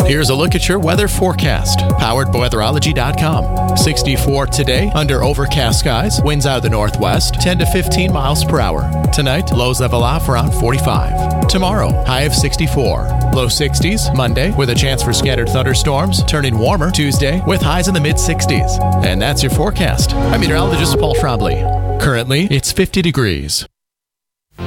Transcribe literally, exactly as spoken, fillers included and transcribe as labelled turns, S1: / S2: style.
S1: Here's a look at your weather forecast, powered by weatherology dot com. sixty-four today, under overcast skies, winds out of the northwest, ten to fifteen miles per hour. Tonight, lows level off around forty-five. Tomorrow, high of sixty-four. Low sixties, Monday, with a chance for scattered thunderstorms, turning warmer Tuesday, with highs in the mid sixties. And that's your forecast. I'm meteorologist Paul Trombley. Currently, it's fifty degrees.